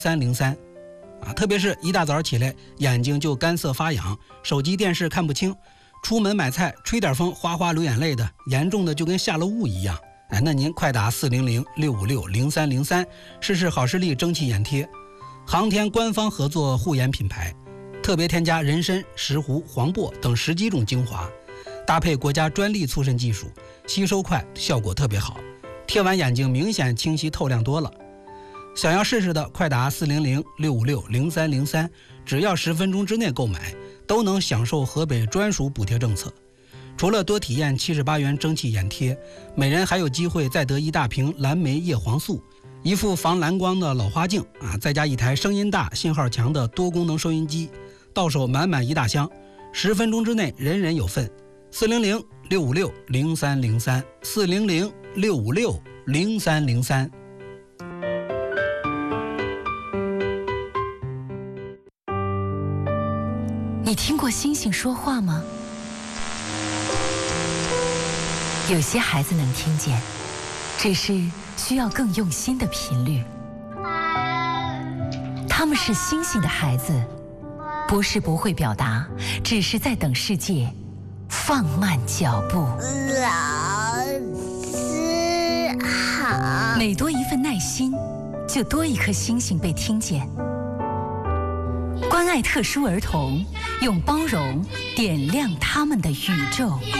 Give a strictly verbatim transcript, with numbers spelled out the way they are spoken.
三零三啊，特别是一大早起来眼睛就干涩发痒，手机电视看不清，出门买菜吹点风哗哗流眼泪的，严重的就跟下了雾一样。哎，那您快打四零零六五六零三零三试试好视力蒸汽眼贴，航天官方合作护眼品牌，特别添加人参、石斛、黄柏等十几种精华，搭配国家专利促渗技术，吸收快，效果特别好，贴完眼睛明显清晰透亮多了。想要试试的，快打四零零六五六零三零三，只要十分钟之内购买，都能享受河北专属补贴政策。除了多体验七十八元蒸汽眼贴，每人还有机会再得一大瓶蓝莓叶黄素，一副防蓝光的老花镜啊，再加一台声音大、信号强的多功能收音机，到手满满一大箱，十分钟之内人人有份。四零零六五六零三零三，四零零六五六零三零三。 你听过星星说话吗？有些孩子能听见，只是需要更用心的频率。他们是星星的孩子，不是不会表达，只是在等世界放慢脚步。 老师好。 每多一份耐心，就多一颗星星被听见。关爱特殊儿童，用包容点亮他们的宇宙。